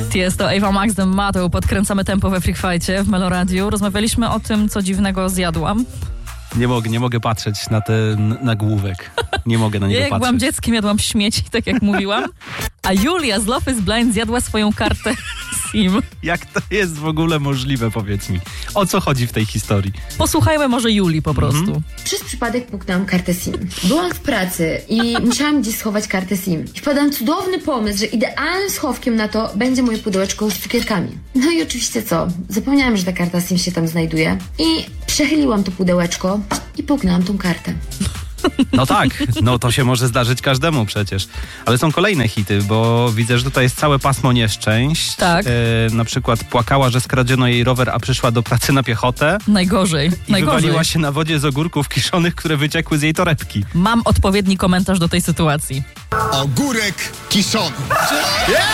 Tiesto, Ava Max, Matą, podkręcamy tempo we Freak Fight'cie w Meloradiu. Rozmawialiśmy o tym, co dziwnego zjadłam. Nie mogę patrzeć na ten nagłówek. Nie mogę na niego Ja jak patrzeć. byłam dzieckiem, jadłam śmieci, tak jak mówiłam. A Julia z Love is Blind zjadła swoją kartę SIM. Jak to jest w ogóle możliwe, powiedz mi? O co chodzi w tej historii? Posłuchajmy może Julii po prostu. Przez przypadek puknęłam kartę SIM. Byłam w pracy i musiałam gdzieś schować kartę SIM. I wpadłam cudowny pomysł, że idealnym schowkiem na to będzie moje pudełeczko z cukierkami. No i oczywiście co? Zapomniałam, że ta karta SIM się tam znajduje i przechyliłam to pudełeczko i puknęłam tą kartę. No tak, no to się może zdarzyć każdemu przecież. Ale są kolejne hity, bo widzę, że tutaj jest całe pasmo nieszczęść. Tak. Na przykład płakała, że skradziono jej rower, a przyszła do pracy na piechotę. Najgorzej. I wywaliła się na wodzie z ogórków kiszonych, które wyciekły z jej torebki. Mam odpowiedni komentarz do tej sytuacji. Ogórek kiszony.